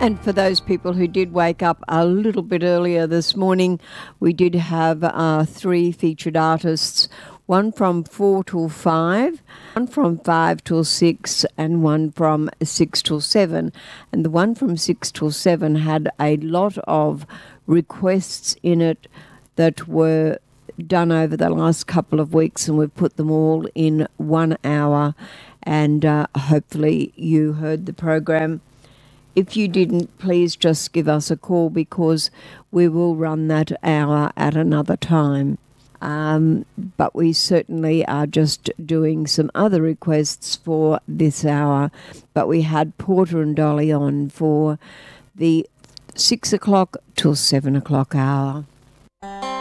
And for those people who did wake up a little bit earlier this morning, we did have 3 featured artists, one from 4 till 5, one from 5 till 6, and one from 6 till 7. And the one from 6 till 7 had a lot of requests in it that were done over the last couple of weeks, and we've put them all in 1 hour, and hopefully you heard the program. If you didn't, please just give us a call, because we will run that hour at another time. But we certainly are just doing some other requests for this hour. But we had Porter and Dolly on for the 6 o'clock till 7 o'clock hour.